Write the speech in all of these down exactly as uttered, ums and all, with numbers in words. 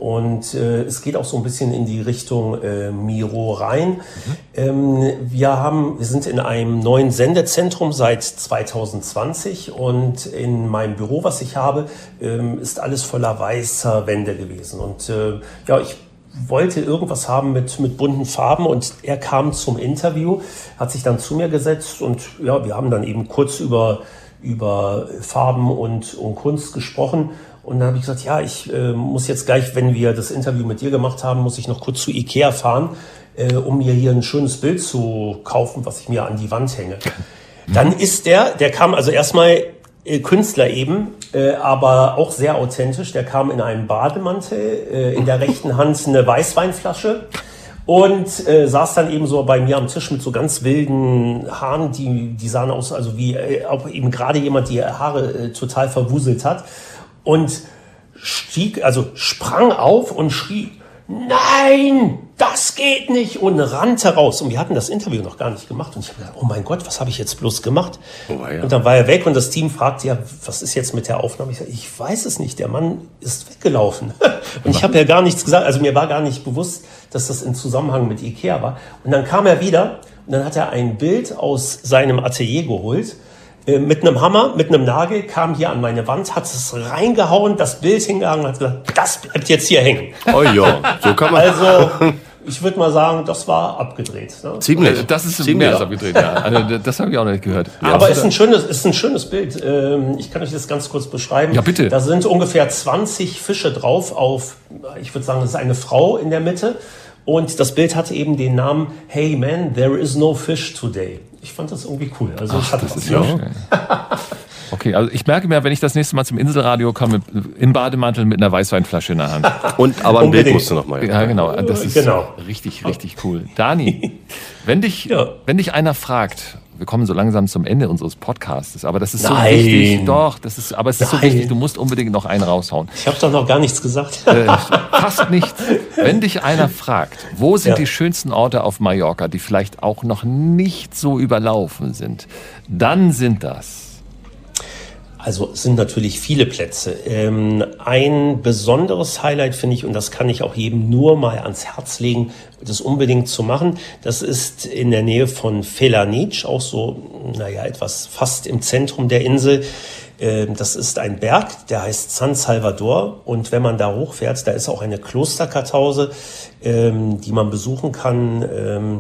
Und äh, es geht auch so ein bisschen in die Richtung äh, Miro rein. Mhm. Ähm, wir haben, wir sind in einem neuen Sendezentrum seit zwanzig zwanzig und in meinem Büro, was ich habe, ähm, ist alles voller weißer Wände gewesen. Und äh, ja, ich wollte irgendwas haben mit, mit bunten Farben und er kam zum Interview, hat sich dann zu mir gesetzt und ja, wir haben dann eben kurz über, über Farben und, und Kunst gesprochen. Und dann habe ich gesagt, ja, ich äh, muss jetzt gleich, wenn wir das Interview mit dir gemacht haben, muss ich noch kurz zu Ikea fahren, äh, um mir hier ein schönes Bild zu kaufen, was ich mir an die Wand hänge. Dann ist der, der kam also erstmal äh, Künstler eben, äh, aber auch sehr authentisch. Der kam in einem Bademantel, äh, in der rechten Hand eine Weißweinflasche und äh, saß dann eben so bei mir am Tisch mit so ganz wilden Haaren, die, die sahen aus, also wie äh, ob eben gerade jemand die Haare äh, total verwuselt hat. Und stieg, also sprang auf und schrie, nein, das geht nicht, und rannte raus. Und wir hatten das Interview noch gar nicht gemacht. Und ich habe gedacht, oh mein Gott, was habe ich jetzt bloß gemacht? Oh, ja. Und dann war er weg und das Team fragte, ja, was ist jetzt mit der Aufnahme? Ich sage, ich weiß es nicht, der Mann ist weggelaufen. Und ich habe ja gar nichts gesagt, also mir war gar nicht bewusst, dass das im Zusammenhang mit Ikea war. Und dann kam er wieder und dann hat er ein Bild aus seinem Atelier geholt. Mit einem Hammer, mit einem Nagel, kam hier an meine Wand, hat es reingehauen, das Bild hingehangen und hat gesagt, das bleibt jetzt hier hängen. Oh ja, so kann man. Also, ich würde mal sagen, das war abgedreht. Ne? Ziemlich. Das ist ziemlich mehr als abgedreht, ja. Also, das habe ich auch noch nicht gehört. Ja, aber es ist ein schönes, ist ein schönes Bild. Ich kann euch das ganz kurz beschreiben. Ja, bitte. Da sind ungefähr zwanzig Fische drauf auf, ich würde sagen, das ist eine Frau in der Mitte. Und das Bild hatte eben den Namen Hey man, there is no fish today. Ich fand das irgendwie cool. Also Ach, ich hatte das was. ist ja okay. Okay, also ich merke mir, wenn ich das nächste Mal zum Inselradio komme, im Bademantel mit einer Weißweinflasche in der Hand. Und aber ein Bild musst du noch mal. Ja, genau. Das ist genau. richtig, richtig cool. Dani, wenn dich, ja. wenn dich einer fragt, wir kommen so langsam zum Ende unseres Podcasts, aber das ist so Nein. wichtig. Doch, das ist, aber es ist Nein. so wichtig, du musst unbedingt noch einen raushauen. Ich habe doch noch gar nichts gesagt. Äh, fast nichts. Wenn dich einer fragt, wo sind ja. die schönsten Orte auf Mallorca, die vielleicht auch noch nicht so überlaufen sind, dann sind das... Also es sind natürlich viele Plätze. Ähm, ein besonderes Highlight finde ich, und das kann ich auch jedem nur mal ans Herz legen, das unbedingt zu machen, das ist in der Nähe von Felanitx, auch so, naja, etwas fast im Zentrum der Insel. Ähm, das ist ein Berg, der heißt San Salvador, und wenn man da hochfährt, da ist auch eine Klosterkartause, ähm, die man besuchen kann, ähm,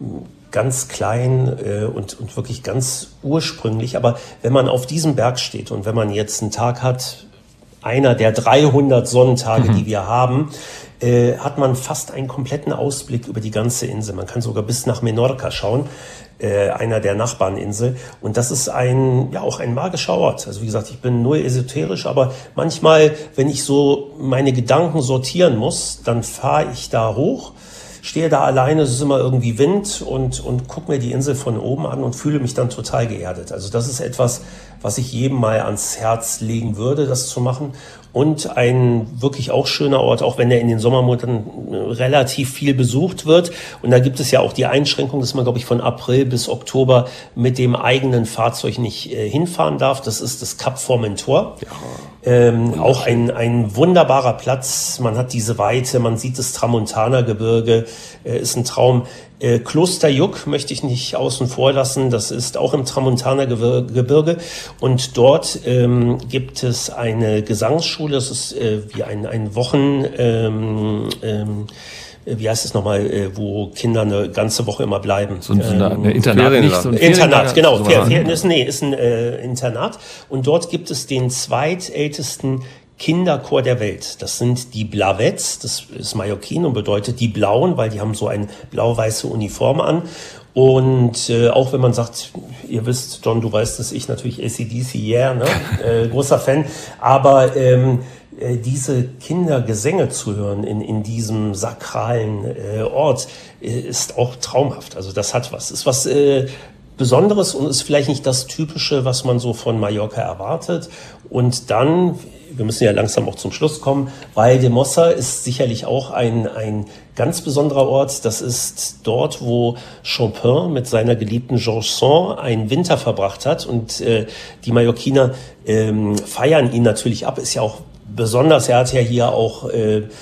ganz klein äh, und, und wirklich ganz ursprünglich. Aber wenn man auf diesem Berg steht und wenn man jetzt einen Tag hat, einer der dreihundert Sonnentage, mhm. die wir haben, äh, hat man fast einen kompletten Ausblick über die ganze Insel. Man kann sogar bis nach Menorca schauen, äh, einer der Nachbarninsel. Und das ist ein, ja, auch ein magischer Ort. Also wie gesagt, ich bin null esoterisch, aber manchmal, wenn ich so meine Gedanken sortieren muss, dann fahre ich da hoch, stehe da alleine, es ist immer irgendwie Wind und, und gucke mir die Insel von oben an und fühle mich dann total geerdet. Also das ist etwas, was ich jedem mal ans Herz legen würde, das zu machen. Und ein wirklich auch schöner Ort, auch wenn der in den Sommermonaten relativ viel besucht wird. Und da gibt es ja auch die Einschränkung, dass man, glaube ich, von April bis Oktober mit dem eigenen Fahrzeug nicht äh, hinfahren darf. Das ist das Kap Formentor. Ja. Ähm, auch ein, ein wunderbarer Platz. Man hat diese Weite, man sieht das Tramontana-Gebirge, äh, ist ein Traum. Äh, Kloster Yuc möchte ich nicht außen vor lassen. Das ist auch im Tramontana-Gebirge. Und dort ähm, gibt es eine Gesangsschule. Das ist äh, wie ein, ein Wochen... Ähm, ähm, wie heißt es nochmal, äh, wo Kinder eine ganze Woche immer bleiben. So ein, ähm, eine Internat, nicht so ein Internat, genau. So Fer- Fer- ist, nee, ist ein äh, Internat. Und dort gibt es den zweitältesten Kinderchor der Welt. Das sind die Blavets, das ist Mallorquin und bedeutet die Blauen, weil die haben so eine blau-weiße Uniform an. Und äh, auch wenn man sagt, ihr wisst, John, du weißt, dass ich natürlich A C D C, yeah, ne? äh, großer Fan, aber ähm, äh, diese Kindergesänge zu hören in, in diesem sakralen äh, Ort äh, ist auch traumhaft. Also das hat was, ist was äh, Besonderes und ist vielleicht nicht das Typische, was man so von Mallorca erwartet. Und dann, wir müssen ja langsam auch zum Schluss kommen, Valldemossa ist sicherlich auch ein, ein ganz besonderer Ort. Das ist dort, wo Chopin mit seiner geliebten Georges Sand einen Winter verbracht hat. Und äh, die Mallorquiner ähm, feiern ihn natürlich ab, ist ja auch besonders. Er hat ja hier auch äh,